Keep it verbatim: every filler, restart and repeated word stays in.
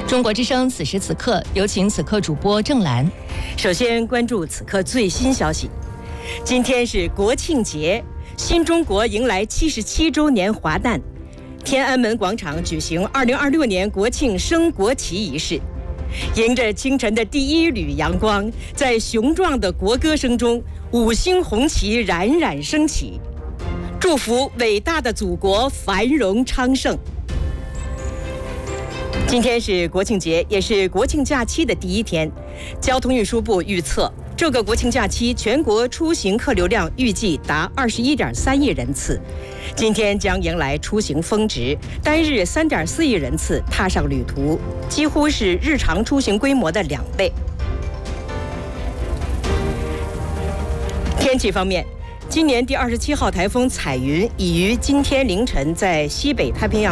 中国之声此时此刻，有请此刻主播郑兰。 首先关注此刻最新消息，今天是国庆节，新中国迎来七十七周年华诞，天安门广场举行二零二六年国庆升国旗仪式。迎着清晨的第一缕阳光，在雄壮的国歌声中，五星红旗冉冉升起，祝福伟大的祖国繁荣昌盛。今天是国庆节，也是国庆假期的第一天。交通运输部预测，这个国庆假期全国出行客流量预计达二十一点三亿人次。今天将迎来出行峰值，单日三点四亿人次踏上旅途，几乎是日常出行规模的两倍。天气方面，今年第二十七号台风彩云已于今天凌晨在西北太平洋